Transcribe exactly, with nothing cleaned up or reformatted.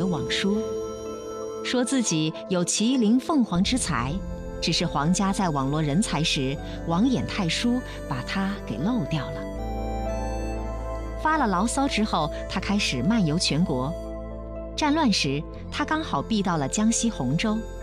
网书，说自己有麒麟凤凰之才，只是皇家在网罗人才时网眼太疏，把他给漏掉了。发了牢骚之后，他开始漫游全国。战乱时，他刚好避到了江西洪州，